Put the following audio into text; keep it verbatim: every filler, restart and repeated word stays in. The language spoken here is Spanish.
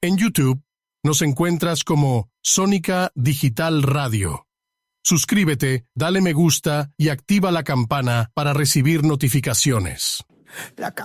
En YouTube nos encuentras como Sónica Digital Radio. Suscríbete, dale me gusta y activa la campana para recibir notificaciones. La